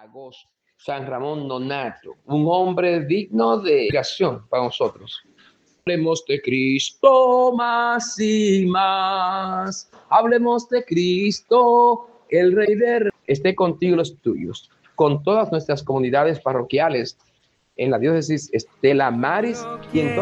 Zaragoza, San Ramón Nonato, un hombre digno de admiración para nosotros. Hablemos de Cristo más y más. Hablemos de Cristo, el Rey de Reyes. Esté contigo los tuyos, con todas nuestras comunidades parroquiales en la diócesis Estela Maris y en